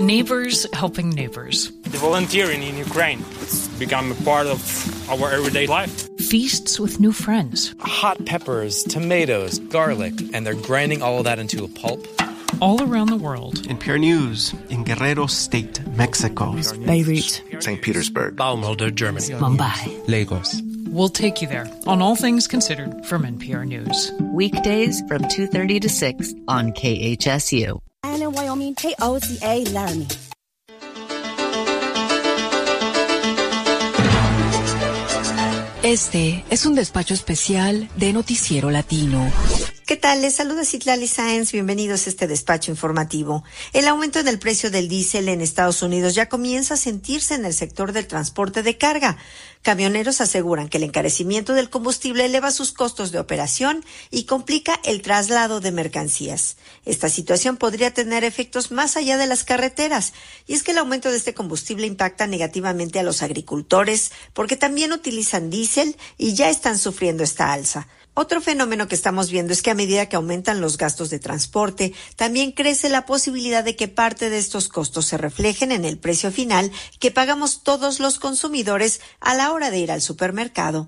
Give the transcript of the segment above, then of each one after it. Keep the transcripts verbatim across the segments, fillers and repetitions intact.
Neighbors helping neighbors. The volunteering in Ukraine, it's become a part of our everyday life. Feasts with new friends. Hot peppers, tomatoes, garlic, and they're grinding all of that into a pulp. All around the world. N P R News in Guerrero State, Mexico. Beirut. Saint Petersburg. Baumholder, Germany. Mumbai. Lagos. We'll take you there on All Things Considered from N P R News. Weekdays from two thirty to six on K H S U. And in Wyoming, K O C A Laramie. Este es un despacho especial de Noticiero Latino. ¿Qué tal? Les saluda Citlali Sáenz. Bienvenidos a este despacho informativo. El aumento en el precio del diésel en Estados Unidos ya comienza a sentirse en el sector del transporte de carga. Camioneros aseguran que el encarecimiento del combustible eleva sus costos de operación y complica el traslado de mercancías. Esta situación podría tener efectos más allá de las carreteras, y es que el aumento de este combustible impacta negativamente a los agricultores porque también utilizan diésel y ya están sufriendo esta alza. Otro fenómeno que estamos viendo es que a medida que aumentan los gastos de transporte, también crece la posibilidad de que parte de estos costos se reflejen en el precio final que pagamos todos los consumidores a la hora de ir al supermercado.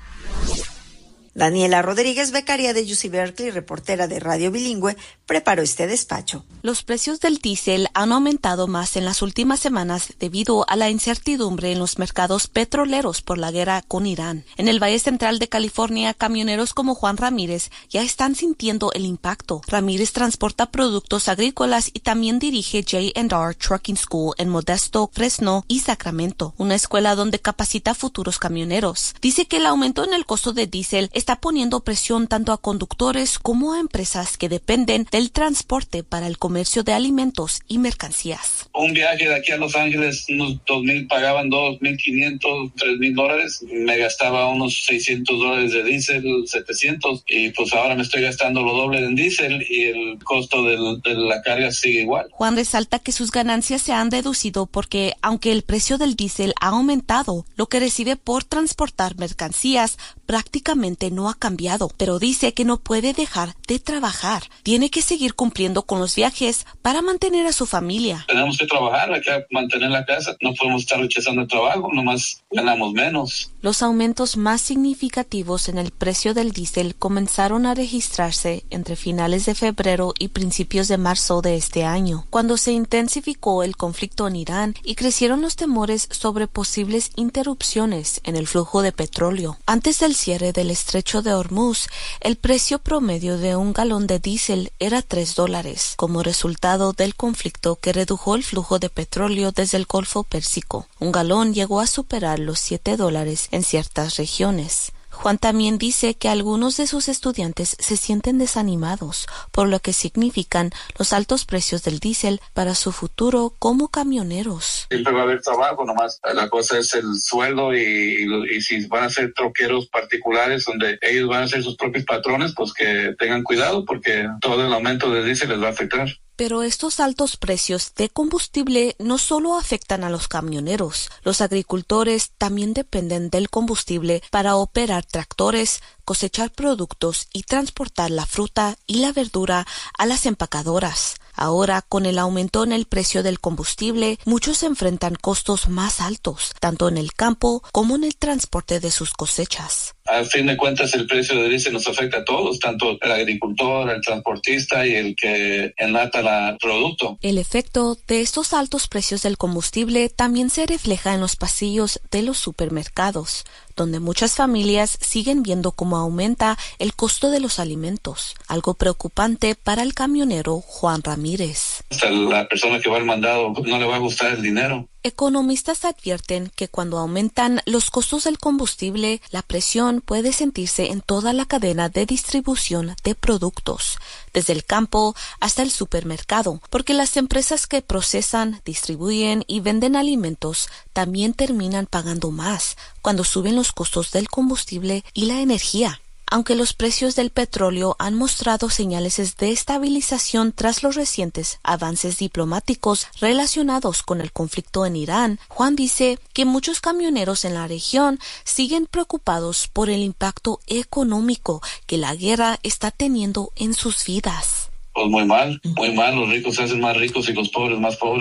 Daniela Rodríguez, becaria de U C Berkeley, reportera de Radio Bilingüe, preparó este despacho. Los precios del diésel han aumentado más en las últimas semanas debido a la incertidumbre en los mercados petroleros por la guerra con Irán. En el Valle Central de California, camioneros como Juan Ramírez ya están sintiendo el impacto. Ramírez transporta productos agrícolas y también dirige J and R Trucking School en Modesto, Fresno y Sacramento, una escuela donde capacita futuros camioneros. Dice que el aumento en el costo de diésel está poniendo presión tanto a conductores como a empresas que dependen del transporte para el comercio de alimentos y mercancías. Un viaje de aquí a Los Ángeles, unos dos mil, pagaban dos mil quinientos, tres mil dólares. Me gastaba unos seiscientos dólares de diésel, setecientos, y pues ahora me estoy gastando lo doble en diésel y el costo del, de la carga sigue igual. Juan resalta que sus ganancias se han reducido porque, aunque el precio del diésel ha aumentado, lo que recibe por transportar mercancías prácticamente no ha cambiado, pero dice que no puede dejar de trabajar. Tiene que seguir cumpliendo con los viajes para mantener a su familia. Tenemos que trabajar, hay que mantener la casa. No podemos estar rechazando el trabajo, nomás ganamos menos. Los aumentos más significativos en el precio del diésel comenzaron a registrarse entre finales de febrero y principios de marzo de este año, cuando se intensificó el conflicto en Irán y crecieron los temores sobre posibles interrupciones en el flujo de petróleo. Antes del cierre del estrecho de Hormuz, el precio promedio de un galón de diésel era tres dólares, como resultado del conflicto que redujo el flujo de petróleo desde el Golfo Pérsico. Un galón llegó a superar los siete dólares en ciertas regiones. Juan también dice que algunos de sus estudiantes se sienten desanimados por lo que significan los altos precios del diésel para su futuro como camioneros. Siempre va a haber trabajo, nomás la cosa es el sueldo y, y, y si van a ser troqueros particulares donde ellos van a ser sus propios patrones, pues que tengan cuidado porque todo el aumento de diésel les va a afectar. Pero estos altos precios de combustible no solo afectan a los camioneros. Los agricultores también dependen del combustible para operar tractores, cosechar productos y transportar la fruta y la verdura a las empacadoras. Ahora, con el aumento en el precio del combustible, muchos enfrentan costos más altos, tanto en el campo como en el transporte de sus cosechas. A fin de cuentas, el precio del diésel nos afecta a todos, tanto el agricultor, el transportista y el que enlata el producto. El efecto de estos altos precios del combustible también se refleja en los pasillos de los supermercados, donde muchas familias siguen viendo cómo aumenta el costo de los alimentos, algo preocupante para el camionero Juan Ramírez. Hasta la persona que va al mandado no le va a gustar el dinero. Economistas advierten que cuando aumentan los costos del combustible, la presión puede sentirse en toda la cadena de distribución de productos, desde el campo hasta el supermercado, porque las empresas que procesan, distribuyen y venden alimentos también terminan pagando más cuando suben los costos del combustible y la energía. Aunque los precios del petróleo han mostrado señales de estabilización tras los recientes avances diplomáticos relacionados con el conflicto en Irán, Juan dice que muchos camioneros en la región siguen preocupados por el impacto económico que la guerra está teniendo en sus vidas. Pues muy mal, muy mal, los ricos se hacen más ricos y los pobres más pobres.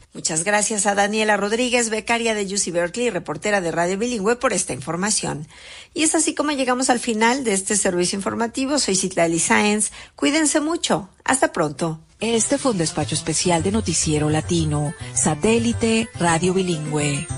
Muchas gracias a Daniela Rodríguez, becaria de U C Berkeley y reportera de Radio Bilingüe, por esta información. Y es así como llegamos al final de este servicio informativo. Soy Citlali Sáenz. Cuídense mucho. Hasta pronto. Este fue un despacho especial de Noticiero Latino, Satélite Radio Bilingüe.